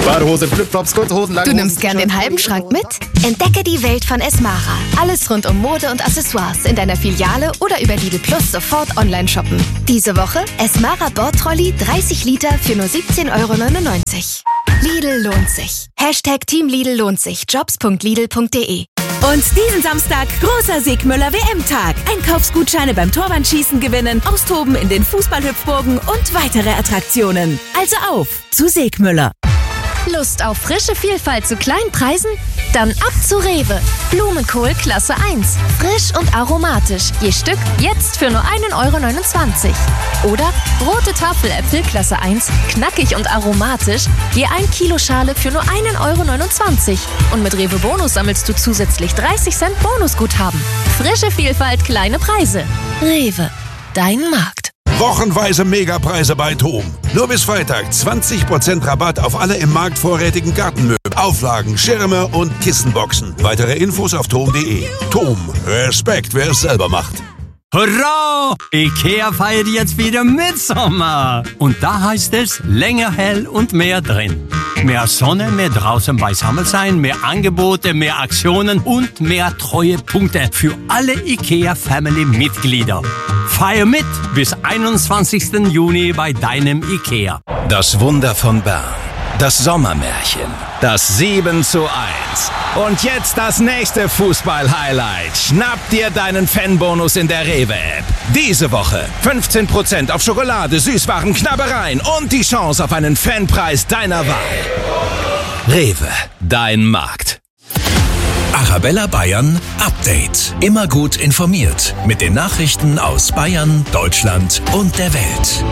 Badehose, Flipflops, kurze Hosen, lange Du Hosen. nimmst gern den halben Schrank mit? Entdecke die Welt von Esmara. Alles rund um Mode und Accessoires in deiner Filiale oder über Lidl Plus sofort online shoppen. Diese Woche Esmara Bordtrolley 30 Liter für nur 17,99 €. Lidl lohnt sich. Team Lidl lohnt sich. Jobs.lidl.de. Und diesen Samstag großer Segmüller WM-Tag. Einkaufsgutscheine beim Torwandschießen gewinnen, austoben in den Fußballhüpfburgen und weitere Attraktionen. Also auf zu Segmüller. Lust auf frische Vielfalt zu kleinen Preisen? Dann ab zu Rewe. Blumenkohl Klasse 1. Frisch und aromatisch. Je Stück jetzt für nur 1,29 €. Oder rote Tafeläpfel Klasse 1. Knackig und aromatisch. Je 1 Kilo Schale für nur 1,29 €. Und mit Rewe Bonus sammelst du zusätzlich 30 Cent Bonusguthaben. Frische Vielfalt, kleine Preise. Rewe. Dein Markt. Wochenweise Megapreise bei TOM. Nur bis Freitag 20% Rabatt auf alle im Markt vorrätigen Gartenmöbel, Auflagen, Schirme und Kissenboxen. Weitere Infos auf tom.de. TOM. Respekt, wer es selber macht. Hurra! IKEA feiert jetzt wieder Mitsommer. Und da heißt es länger hell und mehr drin. Mehr Sonne, mehr draußen beisammen sein, mehr Angebote, mehr Aktionen und mehr Treuepunkte für alle IKEA-Family-Mitglieder. Feier mit bis 21. Juni bei deinem IKEA. Das Wunder von Bern. Das Sommermärchen. Das 7:1. Und jetzt das nächste Fußball-Highlight. Schnapp dir deinen Fanbonus in der Rewe-App. Diese Woche 15% auf Schokolade, Süßwaren, Knabbereien und die Chance auf einen Fanpreis deiner Wahl. Rewe, dein Markt. Arabella Bayern Update. Immer gut informiert mit den Nachrichten aus Bayern, Deutschland und der Welt.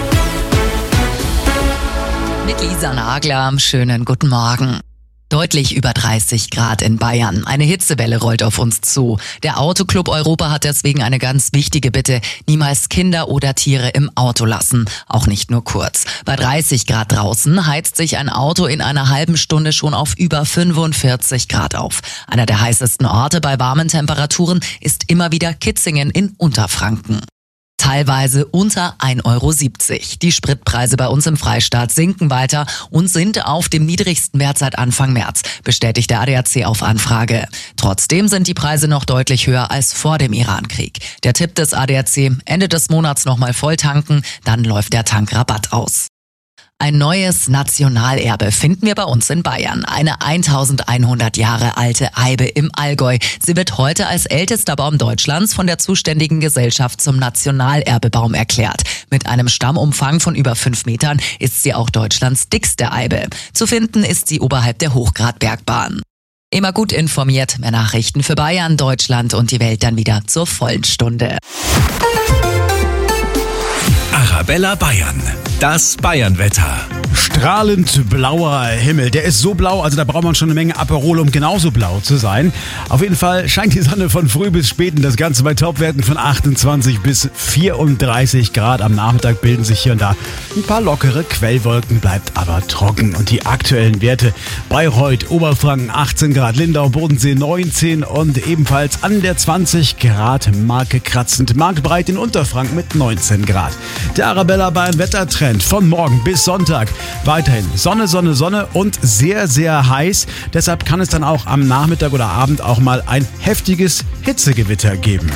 Mit Lisa Nagler, schönen guten Morgen. Deutlich über 30 Grad in Bayern. Eine Hitzewelle rollt auf uns zu. Der Autoclub Europa hat deswegen eine ganz wichtige Bitte. Niemals Kinder oder Tiere im Auto lassen. Auch nicht nur kurz. Bei 30 Grad draußen heizt sich ein Auto in einer halben Stunde schon auf über 45 Grad auf. Einer der heißesten Orte bei warmen Temperaturen ist immer wieder Kitzingen in Unterfranken. Teilweise unter 1,70 €. Die Spritpreise bei uns im Freistaat sinken weiter und sind auf dem niedrigsten Wert seit Anfang März, bestätigt der ADAC auf Anfrage. Trotzdem sind die Preise noch deutlich höher als vor dem Irankrieg. Der Tipp des ADAC: Ende des Monats nochmal voll tanken, dann läuft der Tankrabatt aus. Ein neues Nationalerbe finden wir bei uns in Bayern. Eine 1100 Jahre alte Eibe im Allgäu. Sie wird heute als ältester Baum Deutschlands von der zuständigen Gesellschaft zum Nationalerbebaum erklärt. Mit einem Stammumfang von über 5 Metern ist sie auch Deutschlands dickste Eibe. Zu finden ist sie oberhalb der Hochgradbergbahn. Immer gut informiert, mehr Nachrichten für Bayern, Deutschland und die Welt dann wieder zur vollen Stunde. Arabella Bayern. Das Bayernwetter. Strahlend blauer Himmel. Der ist so blau, also da braucht man schon eine Menge Aperol, um genauso blau zu sein. Auf jeden Fall scheint die Sonne von früh bis spät. Das Ganze bei Topwerten von 28 bis 34 Grad. Am Nachmittag bilden sich hier und da ein paar lockere Quellwolken, bleibt aber trocken. Und die aktuellen Werte: Bayreuth, Oberfranken 18 Grad, Lindau, Bodensee 19 und ebenfalls an der 20 Grad Marke kratzend. Marktbreit in Unterfranken mit 19 Grad. Der Arabella Bayern Wettertrend von morgen bis Sonntag. Weiterhin Sonne, Sonne, Sonne und sehr, sehr heiß. Deshalb kann es dann auch am Nachmittag oder Abend auch mal ein heftiges Hitzegewitter geben.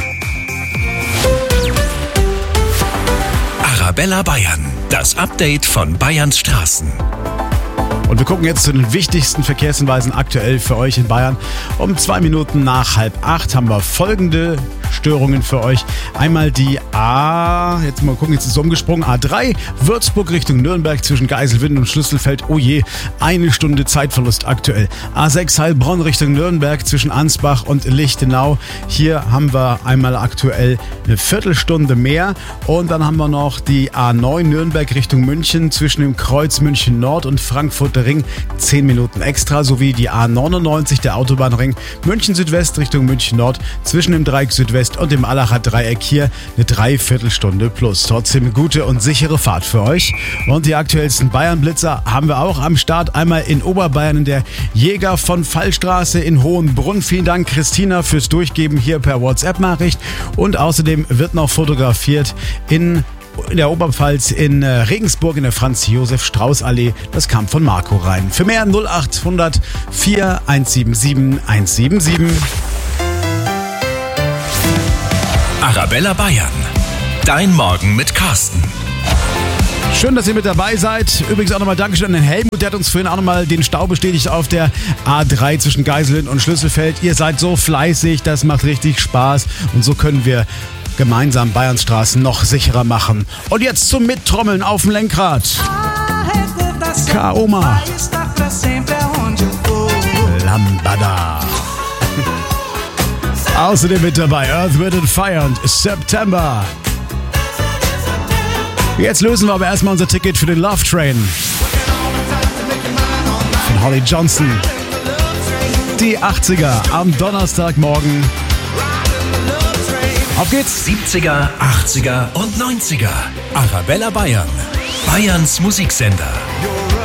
Arabella Bayern. Das Update von Bayerns Straßen. Und wir gucken jetzt zu den wichtigsten Verkehrshinweisen aktuell für euch in Bayern. Um 2 Minuten nach 7:30 haben wir folgende Störungen für euch. Einmal die jetzt mal gucken, jetzt ist es umgesprungen, A3, Würzburg Richtung Nürnberg zwischen Geiselwind und Schlüsselfeld. Oh je, 1 Stunde Zeitverlust aktuell. A6 Heilbronn Richtung Nürnberg zwischen Ansbach und Lichtenau. Hier haben wir einmal aktuell eine Viertelstunde mehr. Und dann haben wir noch die A9 Nürnberg Richtung München zwischen dem Kreuz München Nord und Frankfurter Ring 10 Minuten extra, sowie die A99, der Autobahnring München Südwest Richtung München Nord zwischen dem Dreieck Südwest und dem Allacher Dreieck hier eine Dreiviertelstunde plus. Trotzdem eine gute und sichere Fahrt für euch. Und die aktuellsten Bayern-Blitzer haben wir auch am Start. Einmal in Oberbayern in der Jäger von Fallstraße in Hohenbrunn. Vielen Dank, Christina, fürs Durchgeben hier per WhatsApp-Nachricht. Und außerdem wird noch fotografiert in in der Oberpfalz in Regensburg in der Franz-Josef-Strauß-Allee. Das kam von Marco rein. Für mehr 0800 4177 177. Arabella Bayern. Dein Morgen mit Carsten. Schön, dass ihr mit dabei seid. Übrigens auch nochmal Dankeschön an den Helmut, der hat uns vorhin auch nochmal den Stau bestätigt auf der A3 zwischen Geiselwind und Schlüsselfeld. Ihr seid so fleißig, das macht richtig Spaß und so können wir gemeinsam Bayerns Straßen noch sicherer machen. Und jetzt zum Mittrommeln auf dem Lenkrad. Kaoma. Lambada. Außerdem mit dabei Earth, Wind & Fire und September. Jetzt lösen wir aber erstmal unser Ticket für den Love Train von Holly Johnson. Die 80er am Donnerstagmorgen. Auf geht's! 70er, 80er und 90er. Arabella Bayern. Bayerns Musiksender.